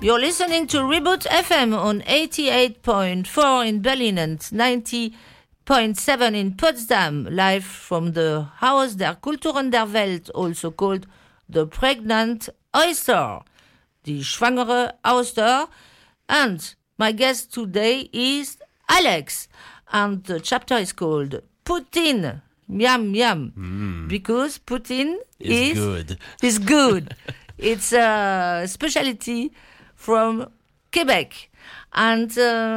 You're listening to Reboot FM on 88.4 in Berlin and 90.7 in Potsdam, live from the Haus der Kulturen der Welt, also called the Pregnant Oyster, die schwangere Auster. And my guest today is Alex, and the chapter is called Poutine. Yum, yum. Because Poutine is good. Is good. It's a specialty from Quebec. And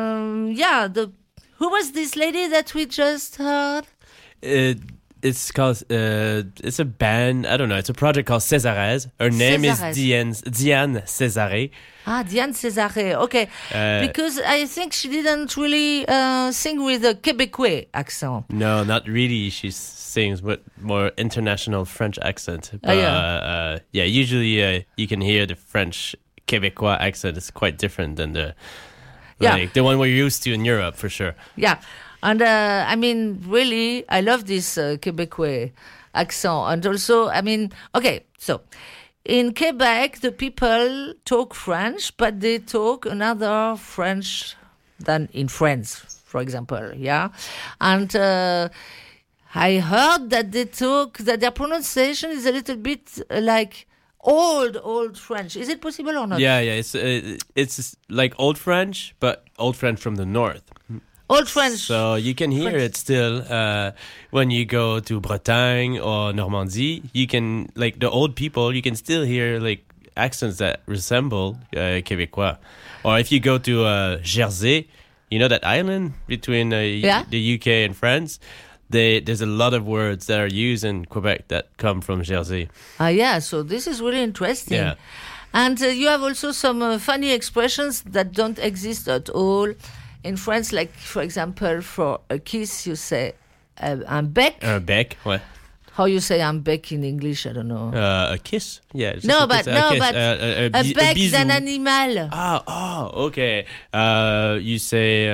who was this lady that we just heard? It's called, it's a band, I don't know, it's a project called Césarès. Her name is Diane Césaré. Ah, Diane Césaré, okay. Because I think she didn't really sing with a Quebecois accent. No, not really. She sings with more international French accent. But, usually you can hear the French Quebecois accent is quite different than the one we're used to in Europe, for sure. Yeah. And I mean, really, I love this Quebecois accent. And also, I mean, okay, so in Quebec, the people talk French, but they talk another French than in France, for example, yeah? And I heard that that their pronunciation is a little bit like old French. Is it possible or not? Yeah, it's like old French, but old French from the north. Old French. So you can hear it still when you go to Bretagne or Normandy. You can, like the old people, you can still hear like accents that resemble Quebecois. Or if you go to Jersey, you know that island between the UK and France? There's a lot of words that are used in Quebec that come from Jersey. So this is really interesting. Yeah. And you have also some funny expressions that don't exist at all in France, like, for example, for a kiss, you say un bec. Un bec, what? How you say un bec in English? I don't know. A kiss? Yeah. A bec d'un animal. Okay. You say,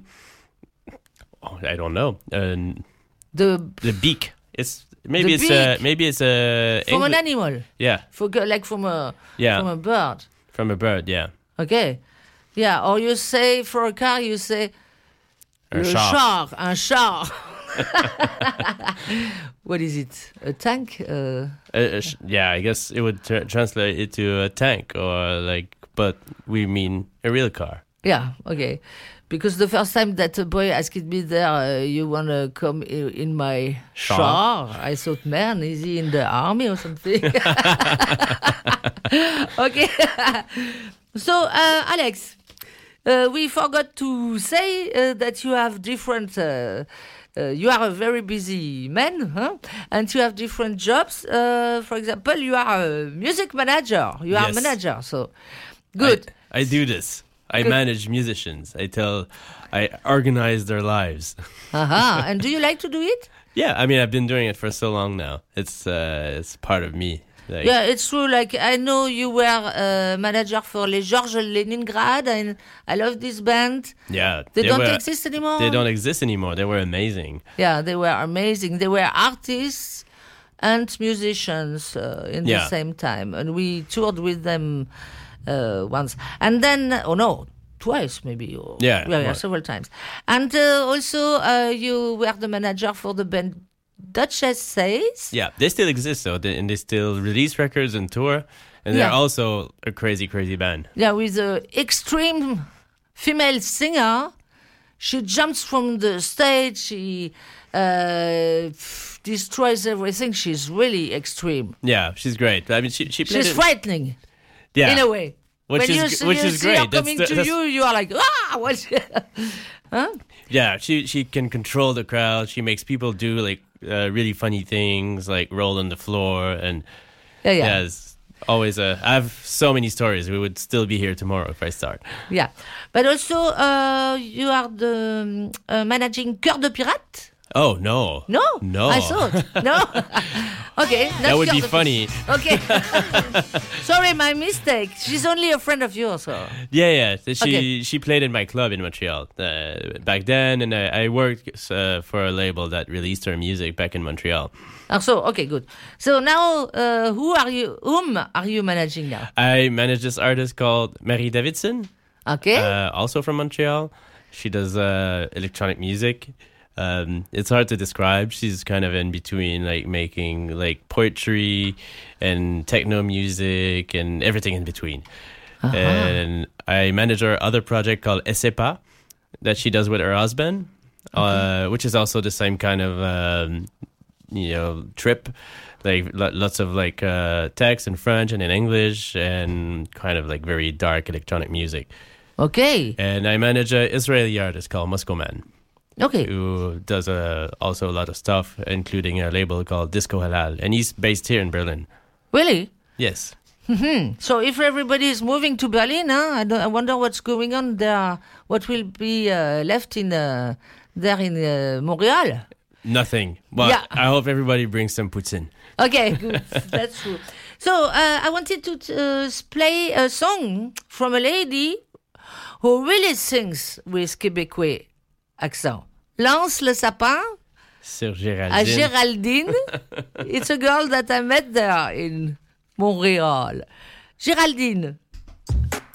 I don't know. The beak. Maybe it's from an animal. Yeah. From a bird. From a bird, yeah. Okay. Yeah, or you say for a car, you say un char. What is it? A tank? I guess it would translate it to a tank, but we mean a real car. Yeah, okay. Because the first time that a boy asked me there, you want to come in my char? I thought, man, is he in the army or something? Okay. So, Alex, we forgot to say that you have different... you are a very busy man, huh? And you have different jobs. For example, you are a music manager. You are a manager, so good. I do this. I manage musicians. I organize their lives. And do you like to do it? Yeah, I mean, I've been doing it for so long now. It's part of me. Yeah, it's true. Like, I know you were manager for Les Georges Leningrad, and I love this band. Yeah. They don't exist anymore? They don't exist anymore. They were amazing. Yeah, they were amazing. They were artists and musicians in the same time. And we toured with them once. And then, twice maybe. Several times. And also, you were the manager for the band Duchess Says. Yeah, they still exist though, and they still release records and tour, and they're also a crazy band. Yeah, with an extreme female singer. She jumps from the stage, she destroys everything. She's really extreme. Yeah, she's great. I mean, she's frightening. Yeah, in a way. Which is great. Her coming to you, you are like, what? Huh? Yeah, she can control the crowd. She makes people do like really funny things, like roll on the floor, and it's always I have so many stories. We would still be here tomorrow if I start. Yeah, but also you are the managing Cœur de Pirate. Oh no! I thought no. Okay, That would be your funny. Okay. Sorry, my mistake. She's only a friend of yours. So. Yeah. She played in my club in Montreal back then, and I worked for a label that released her music back in Montreal. So, okay, good. So now, whom are you managing now? I manage this artist called Marie Davidson. Okay. Also from Montreal. She does electronic music. It's hard to describe. She's kind of in between, like making like poetry and techno music and everything in between. Uh-huh. And I manage her other project called Esepa that she does with her husband, which is also the same kind of trip. Like lots of like text in French and in English and kind of like very dark electronic music. Okay. And I manage an Israeli artist called Moscow Man. Okay. Who does also a lot of stuff, including a label called Disco Halal. And he's based here in Berlin. Really? Yes. So if everybody is moving to Berlin, I wonder what's going on there. What will be left there in Montreal? Nothing. Well, yeah. I hope everybody brings some poutine. Okay, good. That's true. So I wanted to play a song from a lady who really sings with Québécois accent. Lance le sapin sur Géraldine. À Géraldine. It's a girl that I met there in Montreal. Géraldine.